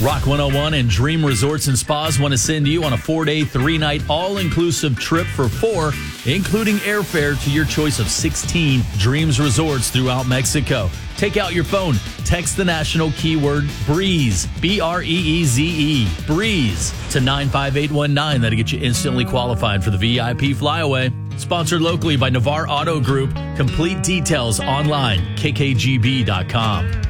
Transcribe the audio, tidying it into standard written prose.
Rock 101 and Dream Resorts and Spas want to send you on a 4-day, 3-night, all-inclusive trip for 4, including airfare to your choice of 16 Dreams Resorts throughout Mexico. Take out your phone, text the national keyword BREEZE, B-R-E-E-Z-E, BREEZE, to 95819. That'll get you instantly qualified for the VIP flyaway. Sponsored locally by Navarre Auto Group. Complete details online, kkgb.com.